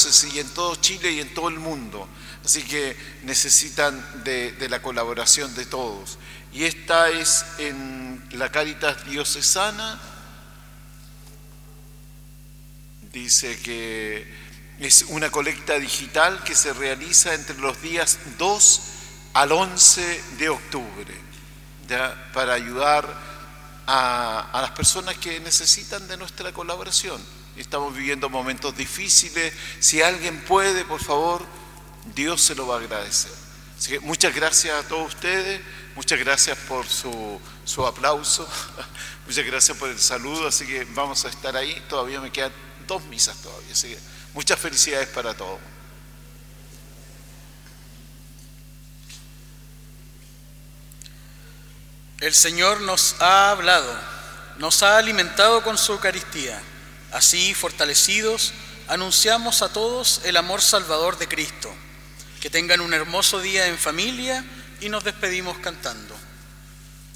diócesis y en todo Chile y en todo el mundo. Así que necesitan de la colaboración de todos. Y esta es en la Cáritas Diocesana. Dice que es una colecta digital que se realiza entre los días 2 al 11 de octubre, ¿ya? Para ayudar a las personas que necesitan de nuestra colaboración. Estamos viviendo momentos difíciles. Si alguien puede, por favor, Dios se lo va a agradecer. Así que muchas gracias a todos ustedes, muchas gracias por su aplauso, muchas gracias por el saludo. Así que vamos a estar ahí. Todavía me quedan 2 misas todavía, así que muchas felicidades para todos. El Señor nos ha hablado, nos ha alimentado con su Eucaristía. Así, fortalecidos, anunciamos a todos el amor salvador de Cristo. Que tengan un hermoso día en familia y nos despedimos cantando.